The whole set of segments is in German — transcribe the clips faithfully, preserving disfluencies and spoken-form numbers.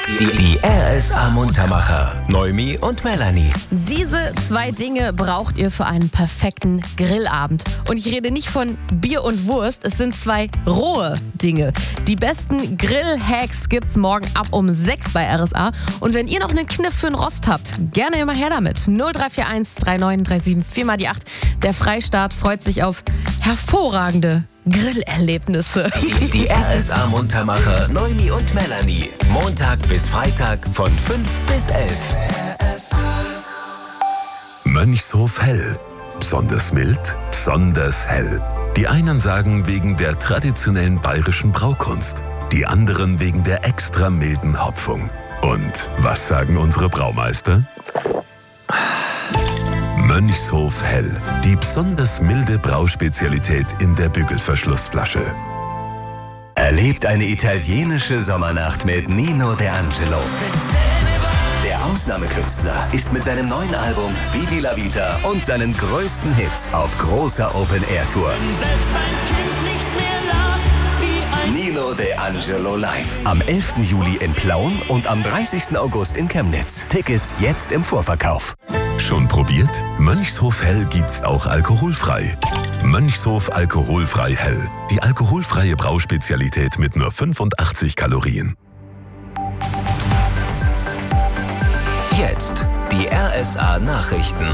Die, die R S A-Muntermacher, Noemi und Melanie. Diese zwei Dinge braucht ihr für einen perfekten Grillabend. Und ich rede nicht von Bier und Wurst, es sind zwei rohe Dinge. Die besten Grill-Hacks gibt's morgen ab um sechs bei R S A. Und wenn ihr noch einen Kniff für den Rost habt, gerne immer her damit. null drei vier eins drei neun drei sieben vier mal die acht. Der Freistaat freut sich auf hervorragende Grillerlebnisse. Die, die R S A-Muntermacher, Noemi und Melanie. Montag bis Freitag von fünf bis elf. Mönchshof Hell. Besonders mild, besonders hell. Die einen sagen wegen der traditionellen bayerischen Braukunst, die anderen wegen der extra milden Hopfung. Und was sagen unsere Braumeister? Mönchshof Hell, die besonders milde Brauspezialität in der Bügelverschlussflasche. Erlebt eine italienische Sommernacht mit Nino D'Angelo. Der Ausnahmekünstler ist mit seinem neuen Album Vivi la Vita und seinen größten Hits auf großer Open-Air-Tour. Nino D'Angelo live. Am elften Juli in Plauen und am dreißigsten August in Chemnitz. Tickets jetzt im Vorverkauf. Schon probiert? Mönchshof Hell gibt's auch alkoholfrei. Mönchshof Alkoholfrei Hell. Die alkoholfreie Brauspezialität mit nur fünfundachtzig Kalorien. Jetzt die R S A-Nachrichten.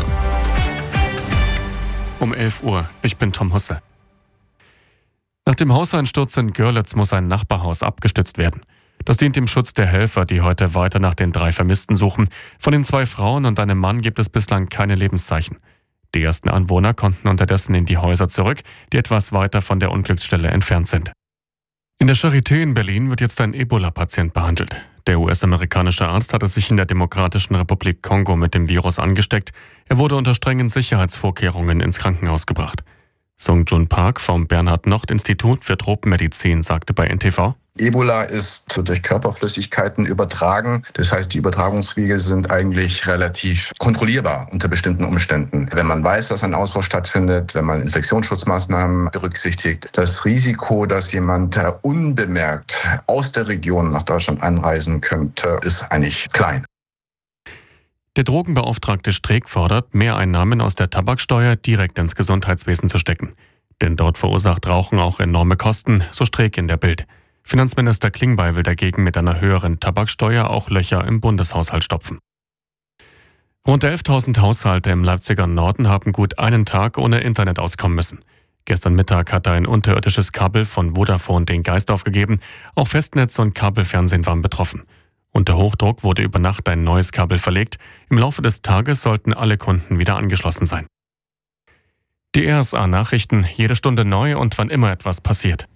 Um elf Uhr. Ich bin Tom Husse. Nach dem Hauseinsturz in Görlitz muss ein Nachbarhaus abgestützt werden. Das dient dem Schutz der Helfer, die heute weiter nach den drei Vermissten suchen. Von den zwei Frauen und einem Mann gibt es bislang keine Lebenszeichen. Die ersten Anwohner konnten unterdessen in die Häuser zurück, die etwas weiter von der Unglücksstelle entfernt sind. In der Charité in Berlin wird jetzt ein Ebola-Patient behandelt. Der U S-amerikanische Arzt hatte sich in der Demokratischen Republik Kongo mit dem Virus angesteckt. Er wurde unter strengen Sicherheitsvorkehrungen ins Krankenhaus gebracht. Sung Jun Park vom Bernhard-Nocht-Institut für Tropenmedizin sagte bei N T V: Ebola ist durch Körperflüssigkeiten übertragen. Das heißt, die Übertragungswege sind eigentlich relativ kontrollierbar unter bestimmten Umständen. Wenn man weiß, dass ein Ausbruch stattfindet, wenn man Infektionsschutzmaßnahmen berücksichtigt, das Risiko, dass jemand unbemerkt aus der Region nach Deutschland einreisen könnte, ist eigentlich klein. Der Drogenbeauftragte Streeck fordert, Mehreinnahmen aus der Tabaksteuer direkt ins Gesundheitswesen zu stecken. Denn dort verursacht Rauchen auch enorme Kosten, so Streeck in der Bild. Finanzminister Klingbeil will dagegen mit einer höheren Tabaksteuer auch Löcher im Bundeshaushalt stopfen. Rund elftausend Haushalte im Leipziger Norden haben gut einen Tag ohne Internet auskommen müssen. Gestern Mittag hatte ein unterirdisches Kabel von Vodafone den Geist aufgegeben. Auch Festnetz und Kabelfernsehen waren betroffen. Unter Hochdruck wurde über Nacht ein neues Kabel verlegt. Im Laufe des Tages sollten alle Kunden wieder angeschlossen sein. Die R S A-Nachrichten, jede Stunde neu und wann immer etwas passiert.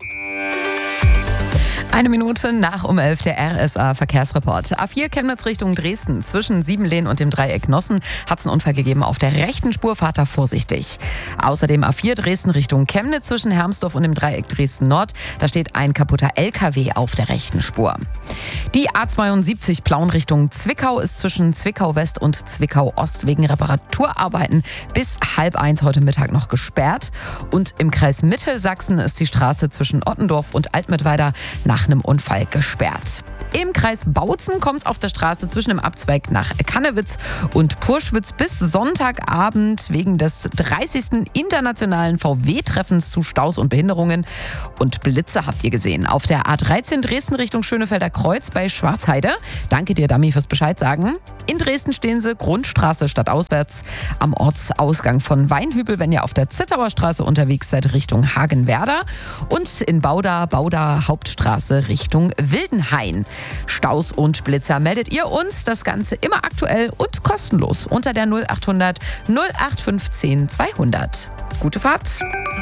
Eine Minute nach um elf der R S A-Verkehrsreport. A vier Chemnitz Richtung Dresden. Zwischen Siebenlehn und dem Dreieck Nossen hat es einen Unfall gegeben. Auf der rechten Spur fahrt da vorsichtig. Außerdem A vier Dresden Richtung Chemnitz zwischen Hermsdorf und dem Dreieck Dresden Nord. Da steht ein kaputter L K W auf der rechten Spur. Die A zweiundsiebzig Plauen Richtung Zwickau ist zwischen Zwickau West und Zwickau Ost wegen Reparaturarbeiten bis halb eins heute Mittag noch gesperrt. Und im Kreis Mittelsachsen ist die Straße zwischen Ottendorf und Altmittweida nach einem Unfall gesperrt. Im Kreis Bautzen kommt es auf der Straße zwischen dem Abzweig nach Kannewitz und Purschwitz bis Sonntagabend wegen des dreißigsten internationalen V W-Treffens zu Staus und Behinderungen. Und Blitze habt ihr gesehen. Auf der A dreizehn Dresden Richtung Schönefelder Kreuz bei Schwarzheide. Danke dir, Dami, fürs Bescheid sagen. In Dresden stehen sie Grundstraße stadtauswärts am Ortsausgang von Weinhübel, wenn ihr auf der Zittauer Straße unterwegs seid Richtung Hagenwerder. Und in Bauda, Bauda Hauptstraße Richtung Wildenhain. Staus und Blitzer meldet ihr uns. Das Ganze immer aktuell und kostenlos unter der null achthundert null acht fünfzehn zweihundert. Gute Fahrt!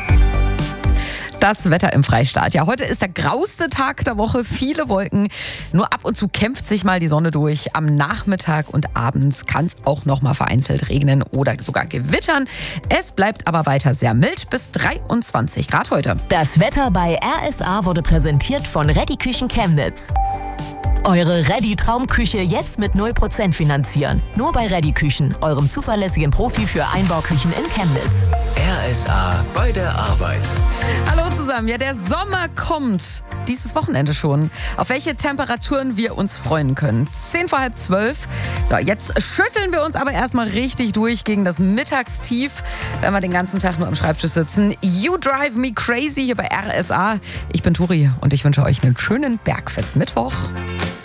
Das Wetter im Freistaat. Ja, heute ist der grauste Tag der Woche. Viele Wolken. Nur ab und zu kämpft sich mal die Sonne durch. Am Nachmittag und abends kann es auch noch mal vereinzelt regnen oder sogar gewittern. Es bleibt aber weiter sehr mild bis dreiundzwanzig Grad heute. Das Wetter bei R S A wurde präsentiert von Reddy Küchen Chemnitz. Eure Ready-Traumküche jetzt mit null Prozent finanzieren. Nur bei Ready Küchen, eurem zuverlässigen Profi für Einbauküchen in Chemnitz. R S A bei der Arbeit. Hallo zusammen, ja, der Sommer kommt. Dieses Wochenende schon. Auf welche Temperaturen wir uns freuen können. Zehn vor halb zwölf. So, jetzt schütteln wir uns aber erstmal richtig durch gegen das Mittagstief, wenn wir den ganzen Tag nur am Schreibtisch sitzen. You Drive Me Crazy hier bei R S A. Ich bin Turi und ich wünsche euch einen schönen Bergfest-Mittwoch.